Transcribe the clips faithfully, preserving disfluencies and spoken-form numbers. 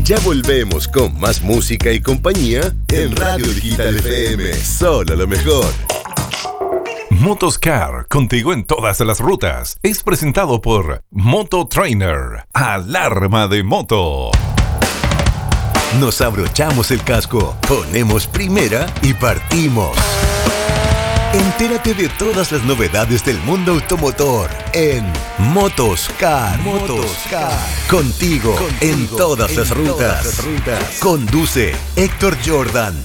Ya volvemos con más música y compañía en Radio Digital F M. Solo lo mejor. Motoscar, contigo en todas las rutas. Es presentado por Moto Trainer. Alarma de moto. Nos abrochamos el casco, ponemos primera y partimos. Entérate de todas las novedades del mundo automotor en Motoscar. Motoscar. Contigo, Contigo en todas, en las, rutas. todas las rutas. Conduce Héctor Jordan.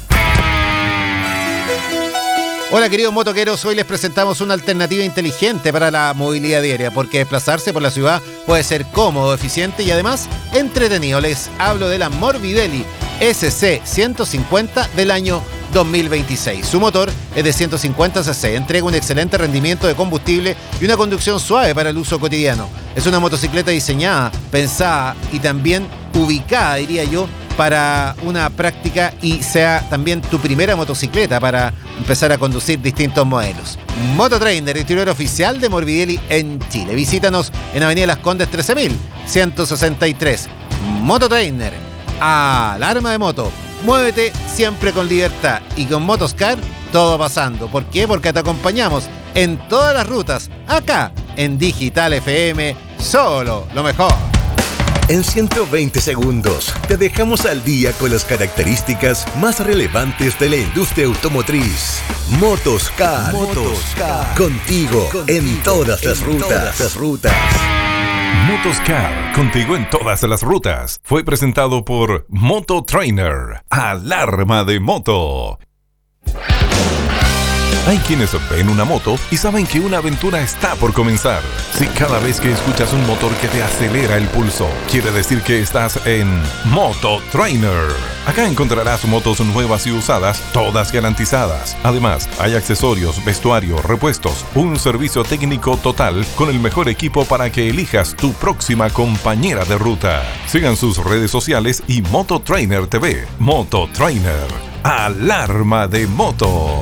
Hola queridos motoqueros, hoy les presentamos una alternativa inteligente para la movilidad diaria, porque desplazarse por la ciudad puede ser cómodo, eficiente y además entretenido. Les hablo de la Morbidelli S C ciento cincuenta del año dos mil veintiséis. Su motor es de ciento cincuenta cc, entrega un excelente rendimiento de combustible y una conducción suave para el uso cotidiano. Es una motocicleta diseñada, pensada y también ubicada, diría yo, para una práctica y sea también tu primera motocicleta para empezar a conducir distintos modelos. Mototrainer, distribuidor oficial de Morbidelli en Chile. Visítanos en Avenida Las Condes trece mil ciento sesenta y tres. Mototrainer, alarma de moto. Muévete siempre con libertad y con Motoscar todo pasando. ¿Por qué? Porque te acompañamos en todas las rutas, acá en Digital F M, solo lo mejor. En ciento veinte segundos te dejamos al día con las características más relevantes de la industria automotriz. Motoscar, Motoscar. Contigo, Contigo en todas las en rutas. Todas las rutas. Motoscar, contigo en todas las rutas. Fue presentado por Moto Trainer. Alarma de moto. Hay quienes ven una moto y saben que una aventura está por comenzar. Si cada vez que escuchas un motor que te acelera el pulso, quiere decir que estás en Moto Trainer. Acá encontrarás motos nuevas y usadas, todas garantizadas. Además, hay accesorios, vestuario, repuestos, un servicio técnico total con el mejor equipo para que elijas tu próxima compañera de ruta. Sigan sus redes sociales y Moto Trainer T V. Moto Trainer. Alarma de moto.